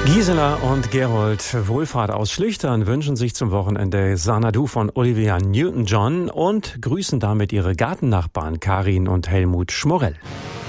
Gisela und Gerold Wohlfahrt aus Schlüchtern wünschen sich zum Wochenende Xanadu von Olivia Newton-John und grüßen damit ihre Gartennachbarn Karin und Helmut Schmorell.